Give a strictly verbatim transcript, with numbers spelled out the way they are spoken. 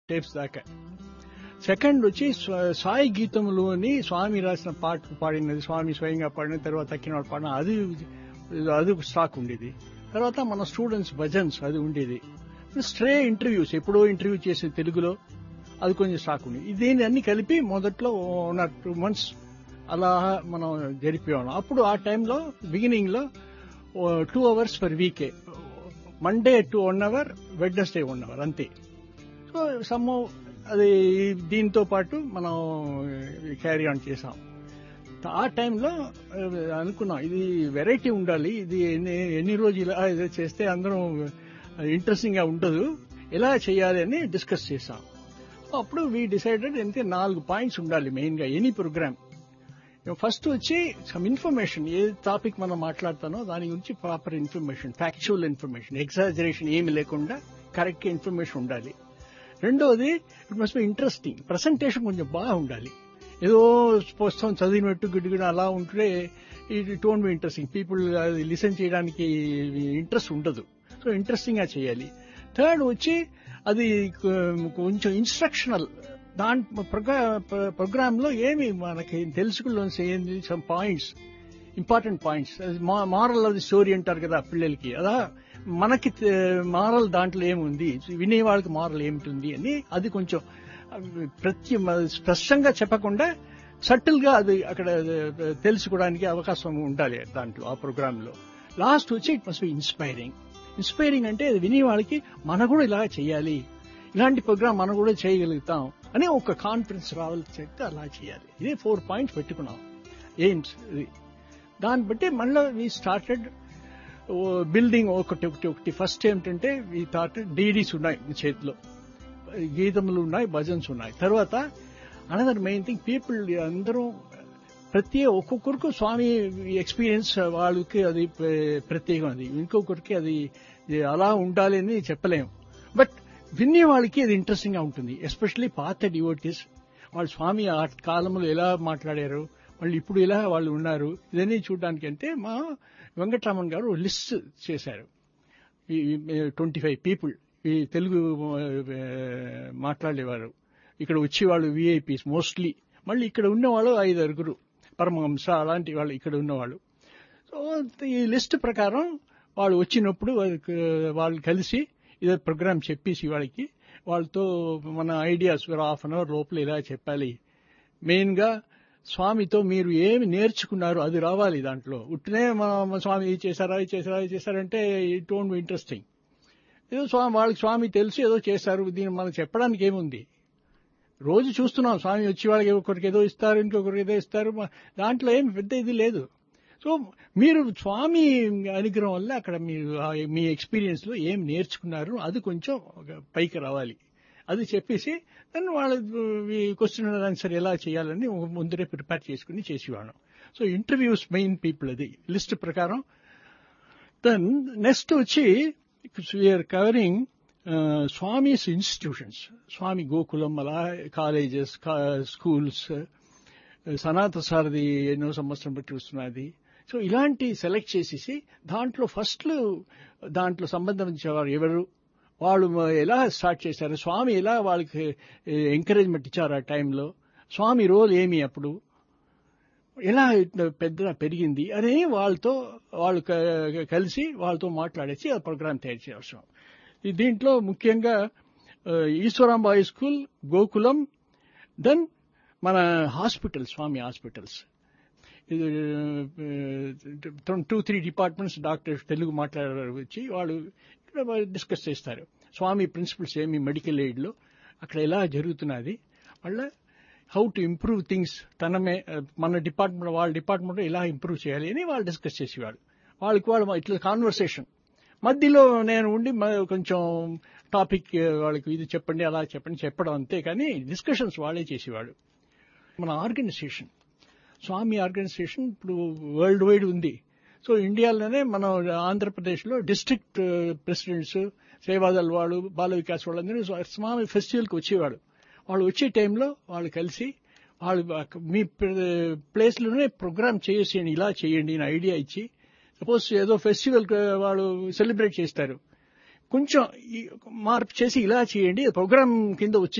Tapes దాకా. Second వచ్చి సాయి గీతములు అని స్వామి రాసిన పాట పాడినది, స్వామి స్వయంగా పాడిన తర్వాత తక్కిన పాడిన అది అది స్టాక్ ఉండేది. తర్వాత మన స్టూడెంట్స్ భజన్స్ అది ఉండేది. స్ట్రే ఇంటర్వ్యూస్ ఎప్పుడో ఇంటర్వ్యూ చేసే తెలుగులో అది కొంచెం స్టాక్ ఉండేది. దీన్ని అన్ని కలిపి మొదట్లో వన్ ఆర్ టూ మంత్స్ అలా మనం జరిపేవాళ్ళం. అప్పుడు ఆ టైంలో బిగినింగ్ లో two hours per VK, Monday to one hour, Wednesday one hour అంతే. సో సమ్ అది దీంతో పాటు మనం క్యారీ ఆన్ చేసాం. ఆ టైంలో అనుకున్నాం ఇది వెరైటీ ఉండాలి, ఇది ఎన్ని ఎన్ని రోజులు ఇలా చేస్తే అందరం ఇంట్రెస్టింగ్ గా ఉండదు, ఎలా చేయాలి అని డిస్కస్ చేసాం. అప్పుడు వీ డిసైడెడ్ అంటే నాలుగు పాయింట్స్ ఉండాలి మెయిన్ గా ఎనీ ప్రోగ్రామ్. ఫస్ట్ వచ్చి సమ్ ఇన్ఫర్మేషన్, ఏ టాపిక్ మనం మాట్లాడతానో దాని గురించి proper information, factual information, exaggeration ఏమి లేకుండా కరెక్ట్ ఇన్ఫర్మేషన్ ఉండాలి. రెండోది it must be interesting, presentation కొంచెం బాగా ఉండాలి. ఏదో పుస్తకం చదివినట్టు గిడ్డుగిడ అలా ఉంటే it won't be interesting, people అది లిసన్ చేయడానికి ఇంట్రెస్ట్ ఉండదు. సో ఇంట్రెస్టింగ్ గా చేయాలి. థర్డ్ వచ్చి అది కొంచెం ఇన్స్ట్రక్షనల్, దాని ప్రోగ్రామ్ లో ఏమి మనకి తెలుసుకోవాల్సి ఏంది some points, important points, moral of the story అంటారు కదా పిల్లలకి, అలా మనకి మారల్ దాంట్లో ఏముంది, వినేవాళ్ళకి మారల్ ఏమిటి అని అది కొంచెం ప్రతి స్పష్టంగా చెప్పకుండా సటిల్ గా అది అక్కడ తెలుసుకోవడానికి అవకాశం ఉండాలి దాంట్లో ఆ ప్రోగ్రామ్ లో. లాస్ట్ వచ్చి it must be inspiring. Inspiring అంటే వినేవాళ్ళకి మనం కూడా ఇలా చేయాలి, ఇలాంటి ప్రోగ్రామ్ మనం కూడా చేయగలుగుతాం అని ఒక కాన్ఫిడెన్స్ రావాలి, చెప్తే అలా చేయాలి. ఇదే ఫోర్ పాయింట్స్ పెట్టుకున్నాం ఎయిమ్స్. దాన్ని బట్టి మళ్ళీ వీ స్టార్టెడ్ బిల్డింగ్ ఒకటి ఒకటి ఒకటి. ఫస్ట్ ఏమిటంటే వీ స్టార్టెడ్ డీడీస్ ఉన్నాయి చేతిలో, గీతములు ఉన్నాయి, భజన్స్ ఉన్నాయి. తర్వాత అనదర్ మెయిన్ థింగ్, పీపుల్ అందరూ ప్రతి ఒక్కొక్కరికి స్వామి ఎక్స్పీరియన్స్ వాళ్ళకి అది ప్రత్యేకం, అది ఇంకొకరికి అది అలా ఉండాలి అని చెప్పలేము. బట్ వినే వాళ్ళకి అది ఇంట్రెస్టింగ్ గా ఉంటుంది. ఎస్పెషల్లీ పాత డివోటీస్, వాళ్ళు స్వామి ఆ కాలంలో ఎలా మాట్లాడారు, వాళ్ళు ఇప్పుడు ఎలా వాళ్ళు ఉన్నారు, ఇదన్నీ చూడడానికి. అంటే మా వెంకటరామన్ గారు లిస్ట్ చేశారు, ట్వంటీ ఫైవ్ పీపుల్ ఈ తెలుగు మాట్లాడేవారు, ఇక్కడ వచ్చేవాళ్ళు విఐపీస్ మోస్ట్లీ, మళ్ళీ ఇక్కడ ఉన్నవాళ్ళు ఐదారుగురు పరమహంస అలాంటి వాళ్ళు ఇక్కడ ఉన్నవాళ్ళు. సో ఈ లిస్ట్ ప్రకారం వాళ్ళు వచ్చినప్పుడు వాళ్ళు కలిసి ఇదే ప్రోగ్రామ్ చెప్పేసి వాళ్ళకి వాళ్ళతో మన ఐడియాస్ హాఫ్ అన్ అవర్ లోపల ఇలా చెప్పాలి. మెయిన్ గా స్వామితో మీరు ఏమి నేర్చుకున్నారు అది రావాలి దాంట్లో. ఉట్టినే మన స్వామి ఇది చేశారా ఇది చేశారా ఇది చేశారంటే ఇట్ వోంట్ బి ఇంట్రెస్టింగ్. ఏదో స్వామి వాళ్ళకి స్వామి తెలుసు ఏదో చేశారు, దీన్ని మనం చెప్పడానికి ఏముంది. రోజు చూస్తున్నాం స్వామి వచ్చి వాళ్ళకి ఒకరికి ఏదో ఇస్తారు, ఇంకొకరికి ఏదో ఇస్తారు, దాంట్లో ఏమి పెద్ద ఇది లేదు. సో మీరు స్వామి అనుగ్రహం వల్ల అక్కడ మీరు మీ ఎక్స్పీరియన్స్ లో ఏం నేర్చుకున్నారు అది కొంచెం పైకి రావాలి. అది చెప్పేసి దాన్ని వాళ్ళ క్వశ్చన్ ఆన్సర్ ఎలా చేయాలని ముందరే ప్రిపేర్ చేసుకుని చేసేవాళ్ళం. సో ఇంటర్వ్యూస్ మెయిన్ పీపుల్ అది లిస్ట్ ప్రకారం. దెన్ నెక్స్ట్ వచ్చి వీఆర్ కవరింగ్ స్వామిస్ ఇన్స్టిట్యూషన్స్, స్వామి గోకులం అలా కాలేజెస్, స్కూల్స్, సనాతన సారథి ఎన్నో సంవత్సరం బట్టి వస్తున్నది. సో ఇలాంటి సెలెక్ట్ చేసేసి దాంట్లో ఫస్ట్ దాంట్లో సంబంధించేవారు ఎవరు, వాళ్ళు ఎలా స్టార్ట్ చేశారు, స్వామి ఎలా వాళ్ళకి ఎంకరేజ్మెంట్ ఇచ్చారు ఆ టైంలో, స్వామి రోల్ ఏమి అప్పుడు, ఎలా పెద్ద పెరిగింది అని వాళ్ళతో వాళ్ళు కలిసి వాళ్ళతో మాట్లాడేసి ఆ ప్రోగ్రామ్ తయారు చేయాల్సాం. దీంట్లో ముఖ్యంగా ఈశ్వరాంబాయి స్కూల్, గోకులం, దెన్ మన హాస్పిటల్ స్వామి hospitals, two three departments doctors Telugu మాట్లాడారు వచ్చి వాళ్ళు డిస్కస్ చేస్తారు. స్వామి ప్రిన్సిపల్స్ ఏమి మెడికల్ ఎయిడ్ లో అక్కడ ఎలా జరుగుతున్నది, వాళ్ళ హౌ టు ఇంప్రూవ్ థింగ్స్, తనమే మన డిపార్ట్మెంట్ వాళ్ళ డిపార్ట్మెంట్ ఎలా ఇంప్రూవ్ చేయాలి అని వాళ్ళు డిస్కస్ చేసేవాళ్ళు. వాళ్ళకి వాళ్ళు ఇట్లా కాన్వర్సేషన్ మధ్యలో నేను ఉండి కొంచెం టాపిక్ వాళ్ళకి ఇది చెప్పండి అలా చెప్పండి చెప్పడం అంతే, కానీ డిస్కషన్స్ వాళ్ళే చేసేవాళ్ళు. మన ఆర్గనైజేషన్, స్వామి ఆర్గనైజేషన్ ఇప్పుడు వరల్డ్ వైడ్ ఉంది. సో ఇండియాలోనే మన ఆంధ్రప్రదేశ్లో డిస్ట్రిక్ట్ ప్రెసిడెంట్స్, సేవాదల్ వాళ్ళు, బాల వికాస్ వాళ్ళందరూ స్వామి ఫెస్టివల్కి వచ్చేవాడు. వాళ్ళు వచ్చే టైంలో వాళ్ళు కలిసి వాళ్ళు మీ ప్లేస్లోనే ప్రోగ్రామ్ చేసేయండి, ఇలా చేయండి అని ఐడియా ఇచ్చి, సపోజ్ ఏదో ఫెస్టివల్ వాళ్ళు సెలబ్రేట్ చేస్తారు, కొంచెం మార్పు చేసి ఇలా చేయండి ప్రోగ్రామ్ కింద వచ్చి